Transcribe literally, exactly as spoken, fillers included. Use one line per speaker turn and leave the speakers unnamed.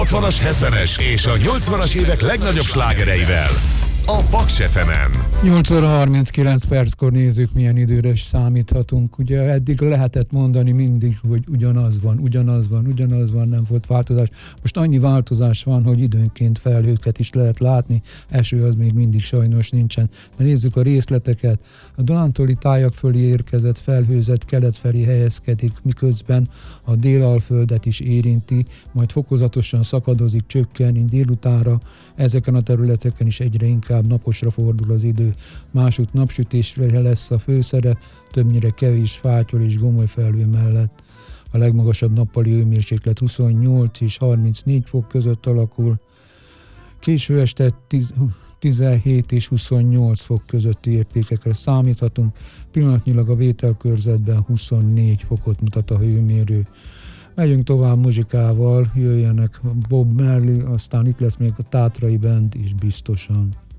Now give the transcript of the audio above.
hatvanas, hetvenes és a nyolcvanas évek legnagyobb slágereivel. A Paks ef emen.
nyolc óra harminckilenc perckor nézzük, milyen időre is számíthatunk. Ugye eddig lehetett mondani mindig, hogy ugyanaz van, ugyanaz van, ugyanaz van, nem volt változás. Most annyi változás van, hogy időnként felhőket is lehet látni, eső az még mindig sajnos nincsen. De nézzük a részleteket. A Dunántúli tájak fölé érkezett felhőzet kelet felé helyezkedik, miközben a Délalföldet is érinti, majd fokozatosan szakadozik, csökken, így délutánra ezeken a területeken is egyre inkább naposra fordul az idő. Másút napsütésre lesz a főszerep, többnyire kevés fátyol és gomoly felhő mellett. A legmagasabb nappali hőmérséklet huszonnyolc és harmincnégy fok között alakul. Késő este tizenhét és huszonnyolc fok közötti értékekre számíthatunk. Pillanatnyilag a vételkörzetben huszonnégy fokot mutat a hőmérő. Megyünk tovább muzsikával, jöjjenek Bob Marley, aztán itt lesz még a Tátrai Band is biztosan.